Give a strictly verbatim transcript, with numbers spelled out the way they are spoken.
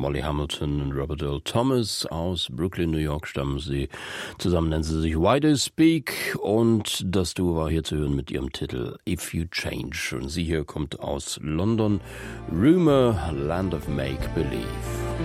Molly Hamilton und Robert Earl Thomas aus Brooklyn, New York stammen sie. Zusammen nennen sie sich Why They Speak und das Duo war hier zu hören mit ihrem Titel If You Change. Und sie hier kommt aus London, Rumour, Land of Make Believe.